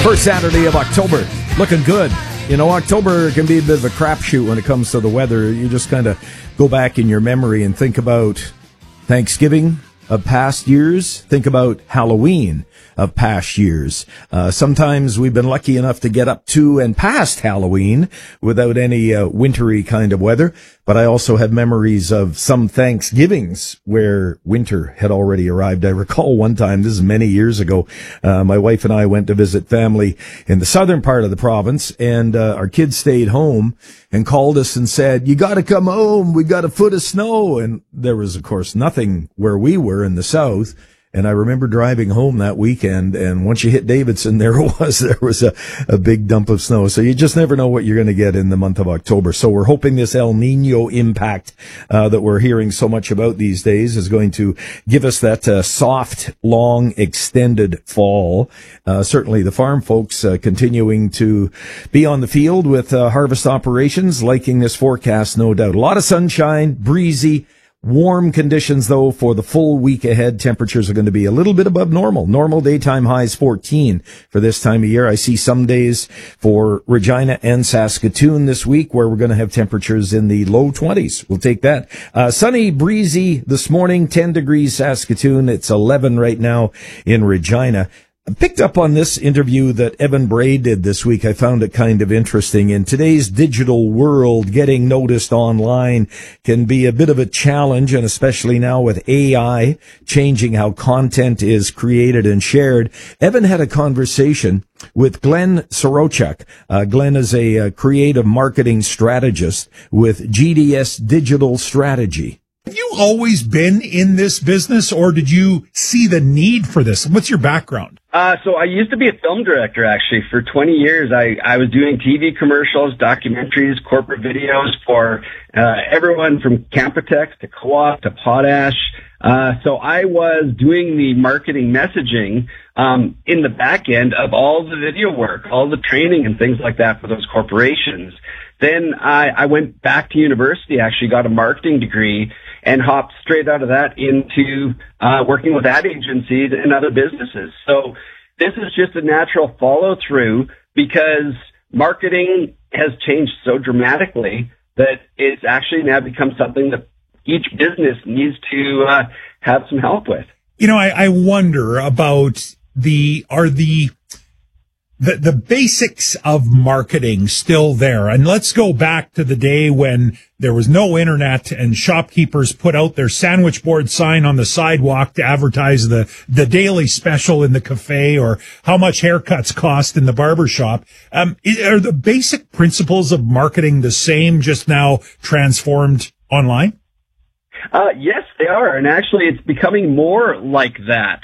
First Saturday of October, looking good. You know, October can be a bit of a crapshoot when it comes to the weather. You just kind of go back in your memory and think about Thanksgiving of past years. Think about Halloween of past years. Sometimes we've been lucky enough to get up to and past Halloween without any wintry kind of weather. But I also have memories of some Thanksgivings where winter had already arrived. I recall one time, this is many years ago, my wife and I went to visit family in the southern part of the province, and our kids stayed home and called us and said, "You got to come home. We got a foot of snow." And there was, of course, nothing where we were in the south. And I remember driving home that weekend, and once you hit Davidson, there was a big dump of snow. So you just never know what you're going to get in the month of October. So we're hoping this El Nino impact that we're hearing so much about these days is going to give us that soft, long, extended fall. Certainly the farm folks continuing to be on the field with harvest operations, liking this forecast, no doubt. A lot of sunshine, breezy. Warm conditions, though, for the full week ahead. Temperatures are going to be a little bit above normal. Normal daytime highs 14 for this time of year. I see some days for Regina and Saskatoon this week where we're going to have temperatures in the low 20s. We'll take that. Sunny, breezy this morning, 10 degrees Saskatoon. It's 11 right now in Regina. I picked up on this interview that Evan Bray did this week. I found it kind of interesting. In today's digital world, getting noticed online can be a bit of a challenge, and especially now with AI changing how content is created and shared. Evan had a conversation with Glenn Sorochuk. Glenn is a creative marketing strategist with GDS Digital Strategy. Have you always been in this business, or did you see the need for this? What's your background? So I used to be a film director, actually. For 20 years, I was doing TV commercials, documentaries, corporate videos for everyone from Canpotex to Co-op to Potash. So I was doing the marketing messaging in the back end of all the video work, all the training and things like that for those corporations. Then I went back to university, actually got a marketing degree, and hopped straight out of that into working with ad agencies and other businesses. So this is just a natural follow-through because marketing has changed so dramatically that it's actually now become something that each business needs to have some help with. You know, I wonder about are the basics of marketing still there? And let's go back to the day when there was no internet and shopkeepers put out their sandwich board sign on the sidewalk to advertise the daily special in the cafe or how much haircuts cost in the barber shop. Are the basic principles of marketing the same, just now transformed online? Yes, they are. And actually it's becoming more like that.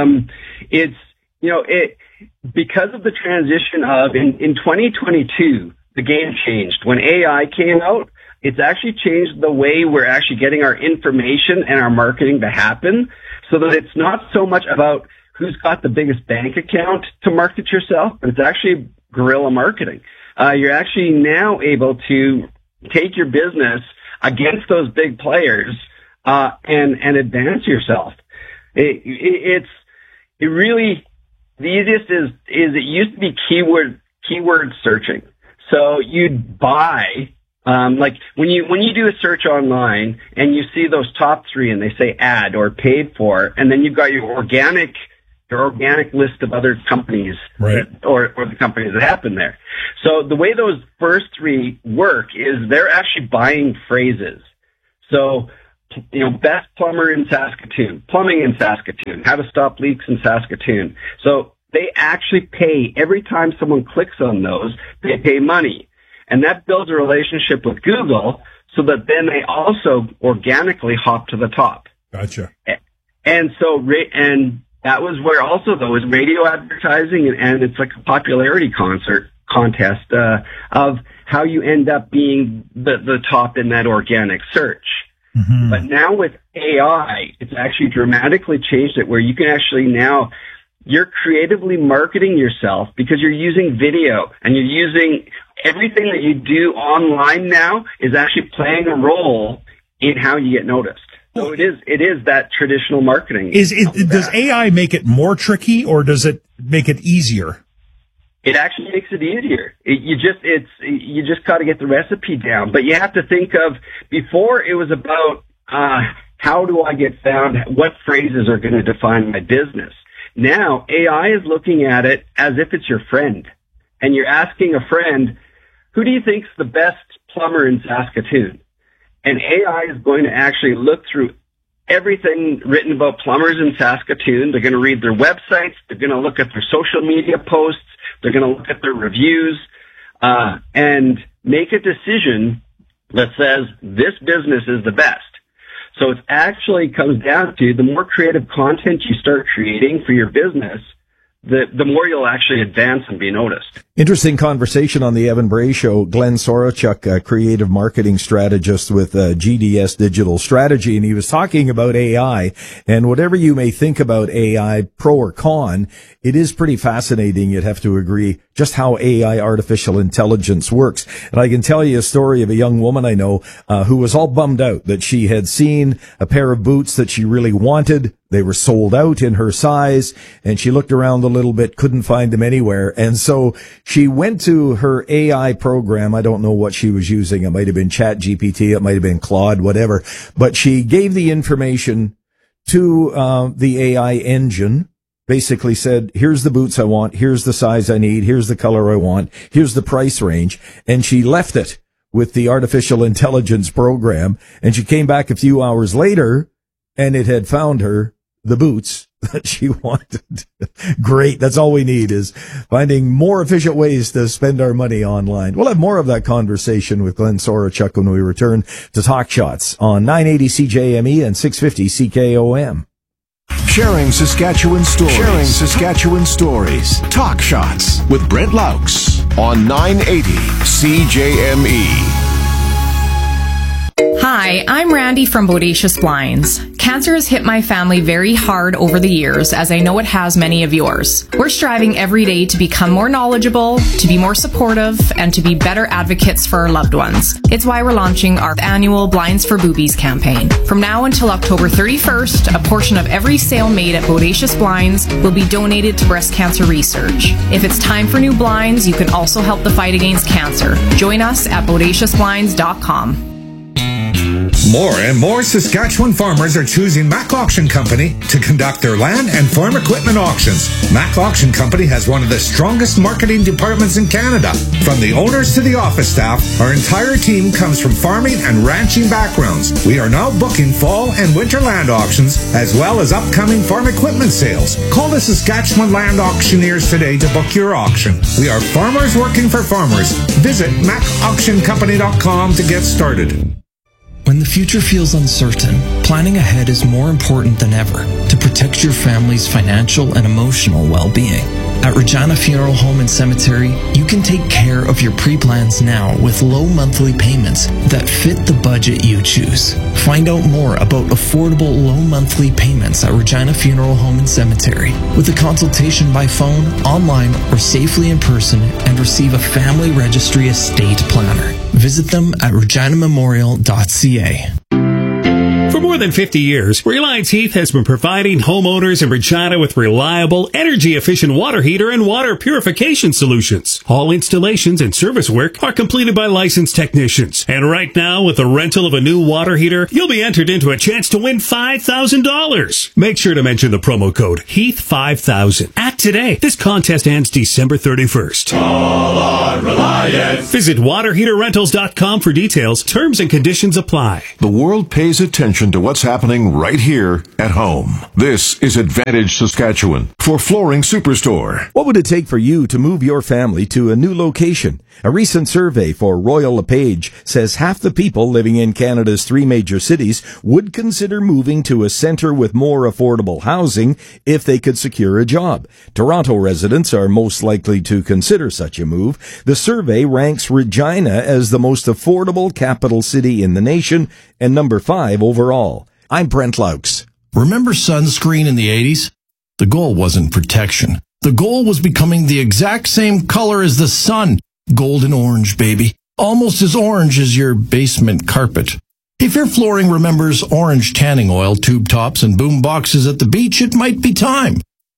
Because of the transition of in 2022, the game changed. When AI came out, it's actually changed the way we're actually getting our information and our marketing to happen, so that it's not so much about who's got the biggest bank account to market yourself, but it's actually guerrilla marketing. You're actually now able to take your business against those big players and advance yourself. It really. The easiest is it used to be keyword searching. So you'd buy, like when you do a search online and you see those top three and they say ad or paid for, and then you've got your organic list of other companies, right, or the companies that happen there. So the way those first three work is they're actually buying phrases. So, you know, best plumber in Saskatoon, plumbing in Saskatoon, how to stop leaks in Saskatoon. So they actually pay every time someone clicks on those, they pay money. And that builds a relationship with Google so that then they also organically hop to the top. Gotcha. And so, and that was where also though is radio advertising, and it's like a popularity contest of how you end up being the top in that organic search. Mm-hmm. But now with AI, it's actually dramatically changed it where you can actually now, you're creatively marketing yourself because you're using video and you're using everything that you do online now is actually playing a role in how you get noticed. So it is that traditional marketing. Does AI make it more tricky or does it make it easier? It actually makes it easier. You just got to get the recipe down. But you have to think of, before it was about, how do I get found? What phrases are going to define my business? Now, AI is looking at it as if it's your friend. And you're asking a friend, who do you think's the best plumber in Saskatoon? And AI is going to actually look through everything written about plumbers in Saskatoon. They're going to read their websites. They're going to look at their social media posts. They're going to look at their reviews, and make a decision that says this business is the best. So it actually comes down to, the more creative content you start creating for your business, the more you'll actually advance and be noticed. Interesting conversation on the Evan Bray Show. Glenn Sorochuk, a creative marketing strategist with GDS Digital Strategy, and he was talking about AI. And whatever you may think about AI, pro or con, it is pretty fascinating, you'd have to agree, just how AI, artificial intelligence, works. And I can tell you a story of a young woman I know who was all bummed out that she had seen a pair of boots that she really wanted. They were sold out in her size, and she looked around a little bit, couldn't find them anywhere. And so she went to her AI program. I don't know what she was using. It might have been ChatGPT. It might have been Claude, whatever. But she gave the information to the AI engine, basically said, here's the boots I want. Here's the size I need. Here's the color I want. Here's the price range. And she left it with the artificial intelligence program. And she came back a few hours later, and it had found her the boots that she wanted. Great. That's all we need, is finding more efficient ways to spend our money online. We'll have more of that conversation with Glenn Sorochuk when we return to Talk Shots on 980 CJME and 650 CKOM. Sharing Saskatchewan stories. Talk Shots with Brent Laux on 980 CJME. Hi, I'm Randy from Bodacious Blinds. Cancer has hit my family very hard over the years, as I know it has many of yours. We're striving every day to become more knowledgeable, to be more supportive, and to be better advocates for our loved ones. It's why we're launching our annual Blinds for Boobies campaign. From now until October 31st, a portion of every sale made at Bodacious Blinds will be donated to breast cancer research. If it's time for new blinds, you can also help the fight against cancer. Join us at bodaciousblinds.com. More and more Saskatchewan farmers are choosing Mac Auction Company to conduct their land and farm equipment auctions. Mac Auction Company has one of the strongest marketing departments in Canada. From the owners to the office staff, our entire team comes from farming and ranching backgrounds. We are now booking fall and winter land auctions, as well as upcoming farm equipment sales. Call the Saskatchewan Land Auctioneers today to book your auction. We are farmers working for farmers. Visit macauctioncompany.com to get started. When the future feels uncertain, planning ahead is more important than ever to protect your family's financial and emotional well-being. At Regina Funeral Home and Cemetery, you can take care of your pre-plans now with low monthly payments that fit the budget you choose. Find out more about affordable low monthly payments at Regina Funeral Home and Cemetery with a consultation by phone, online, or safely in person, and receive a family registry estate planner. Visit them at reginamemorial.ca. For more than 50 years, Reliance Heath has been providing homeowners in Regina with reliable, energy-efficient water heater and water purification solutions. All installations and service work are completed by licensed technicians. And right now, with the rental of a new water heater, you'll be entered into a chance to win $5,000. Make sure to mention the promo code HEATH5000. Act today. This contest ends December 31st. Call on Reliance. Visit waterheaterrentals.com for details. Terms and conditions apply. The world pays attention to what's happening right here at home. This is Advantage Saskatchewan for Flooring Superstore. What would it take for you to move your family to a new location? A recent survey for Royal LePage says half the people living in Canada's 3 major cities would consider moving to a centre with more affordable housing if they could secure a job. Toronto residents are most likely to consider such a move. The survey ranks Regina as the most affordable capital city in the nation and number 5 overall. I'm Brent Laux. Remember sunscreen in the 80s? The goal wasn't protection. The goal was becoming the exact same color as the sun. Golden orange, baby. Almost as orange as your basement carpet. If your flooring remembers orange tanning oil, tube tops, and boom boxes at the beach, it might be time.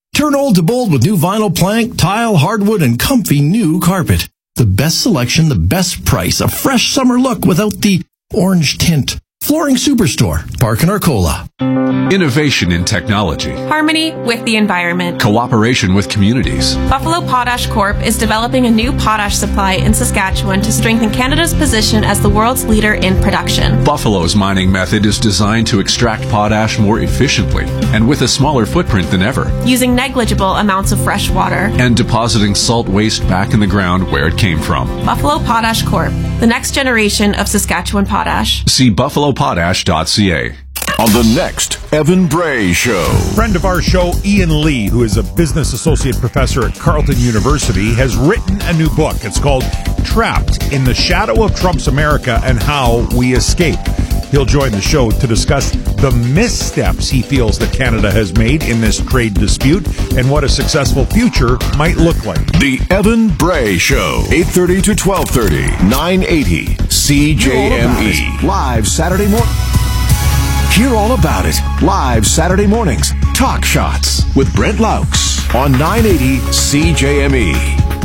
Turn old to bold with new vinyl plank, tile, hardwood, and comfy new carpet. The best selection, the best price, a fresh summer look without the orange tint. Flooring Superstore, Park and Arcola. Innovation in technology. Harmony with the environment. Cooperation with communities. Buffalo Potash Corp. is developing a new potash supply in Saskatchewan to strengthen Canada's position as the world's leader in production. Buffalo's mining method is designed to extract potash more efficiently and with a smaller footprint than ever. Using negligible amounts of fresh water. And depositing salt waste back in the ground where it came from. Buffalo Potash Corp. The next generation of Saskatchewan potash. See buffalopotash.ca. On the next Evan Bray Show. Friend of our show, Ian Lee, who is a business associate professor at Carleton University, has written a new book. It's called Trapped in the Shadow of Trump's America and How We Escape. He'll join the show to discuss the missteps he feels that Canada has made in this trade dispute and what a successful future might look like. The Evan Bray Show, 8:30 to 12:30, 980 CJME. Live Saturday morning. Hear all about it. Live Saturday mornings. Talk Shots with Brent Laux on 980 CJME.